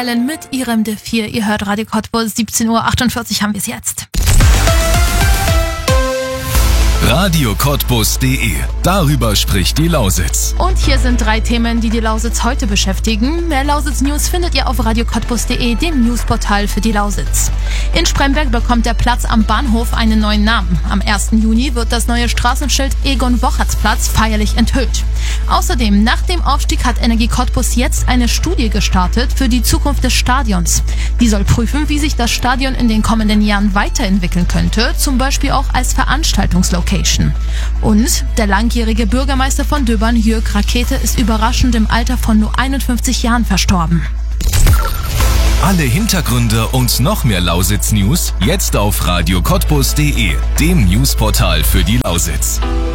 Allen mit ihrem D4. Ihr hört Radio Cottbus, 17:48 Uhr haben wir es jetzt. radiocottbus.de. Darüber spricht die Lausitz. Und hier sind 3 Themen, die die Lausitz heute beschäftigen. Mehr Lausitz-News findet ihr auf radiocottbus.de, dem Newsportal für die Lausitz. In Spremberg bekommt der Platz am Bahnhof einen neuen Namen. Am 1. Juni wird das neue Straßenschild Egon-Wocherts-Platz feierlich enthüllt. Außerdem, nach dem Aufstieg hat Energie Cottbus jetzt eine Studie gestartet für die Zukunft des Stadions. Die soll prüfen, wie sich das Stadion in den kommenden Jahren weiterentwickeln könnte, zum Beispiel auch als Veranstaltungslocation. Und der langjährige Bürgermeister von Döbern, Jörg Rakete, ist überraschend im Alter von nur 51 Jahren verstorben. Alle Hintergründe und noch mehr Lausitz-News jetzt auf radiocottbus.de, dem Newsportal für die Lausitz.